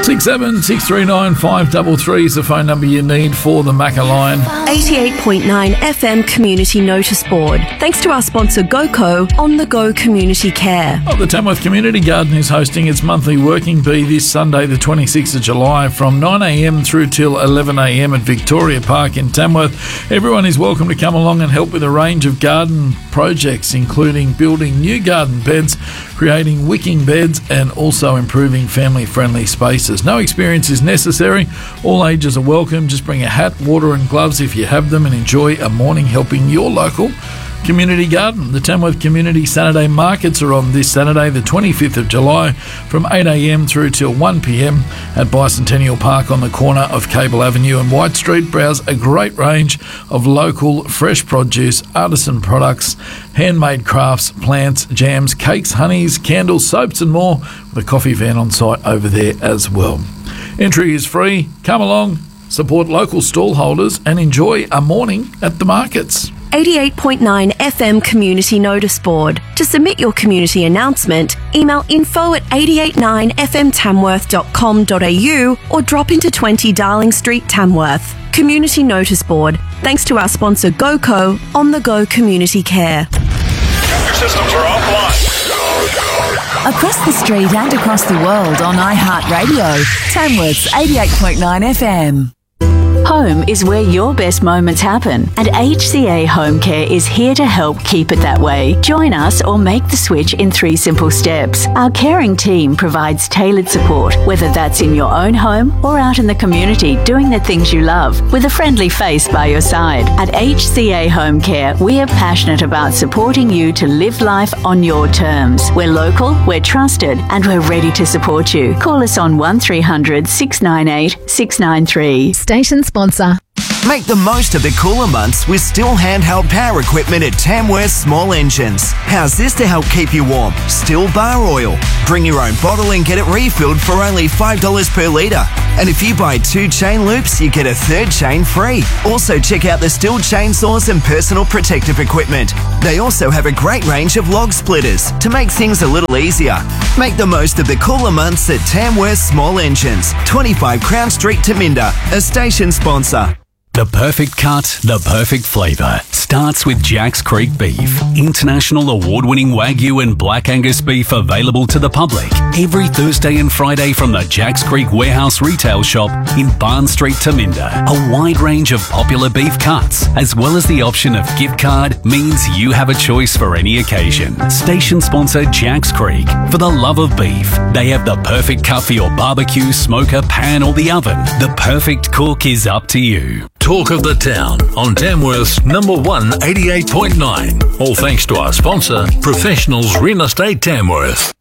676395 533 is the phone number you need for the Macca line. 88.9 FM Community Notice Board. Thanks to our sponsor GoCo on the Go Community Care. The Tamworth Community Garden is hosting its monthly working bee this Sunday the 26th of July from 9am through till 11am at Victoria Park in Tamworth. Everyone is welcome to come along and help with a range of garden projects, including building new garden beds, creating wicking beds, and also improving family-friendly spaces. No experience is necessary. All ages are welcome. Just bring a hat, water and gloves if you have them, and enjoy a morning helping your local community garden. The Tamworth Community Saturday Markets are on this Saturday, the 25th of July, from 8am through till 1pm at Bicentennial Park on the corner of Cable Avenue and White Street. Browse a great range of local fresh produce, artisan products, handmade crafts, plants, jams, cakes, honeys, candles, soaps and more, with a coffee van on site over there as well. Entry is free. Come along, support local stall holders and enjoy a morning at the markets. 88.9 FM Community Notice Board. To submit your community announcement, email info@889fmtamworth.com.au or drop into 20 Darling Street, Tamworth. Community Notice Board. Thanks to our sponsor GoCo on the Go Community Care. Your systems are offline. Across the street and across the world on iHeartRadio. Tamworth's 88.9 FM. Home is where your best moments happen, and HCA Home Care is here to help keep it that way. Join us or make the switch in 3 simple steps. Our caring team provides tailored support, whether that's in your own home or out in the community doing the things you love, with a friendly face by your side. At HCA Home Care, we are passionate about supporting you to live life on your terms. We're local, we're trusted, and we're ready to support you. Call us on 1300 698 693. Station sponsor. Make the most of the cooler months with Stihl handheld power equipment at Tamworth Small Engines. How's this to help keep you warm? Stihl bar oil. Bring your own bottle and get it refilled for only $5 per litre. And if you buy 2 chain loops, you get a 3rd chain free. Also check out the Stihl chainsaws and personal protective equipment. They also have a great range of log splitters to make things a little easier. Make the most of the cooler months at Tamworth Small Engines, 25 Crown Street, Taminda, a station sponsor. The perfect cut, the perfect flavour starts with Jacks Creek Beef. International award-winning Wagyu and Black Angus beef available to the public every Thursday and Friday from the Jacks Creek Warehouse Retail Shop in Barn Street, Taminda. A wide range of popular beef cuts, as well as the option of gift card, means you have a choice for any occasion. Station sponsor Jacks Creek. For the love of beef, they have the perfect cut for your barbecue, smoker, pan or the oven. The perfect cook is up to you. Talk of the town on Tamworth's number 1 88.9. All thanks to our sponsor, Professionals Real Estate Tamworth.